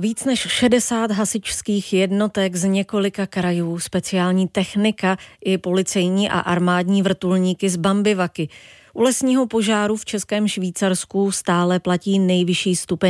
Víc než 60 hasičských jednotek z několika krajů, speciální technika i policejní a armádní vrtulníky z Bambivaky. U lesního požáru v Českém Švýcarsku stále platí nejvyšší stupeň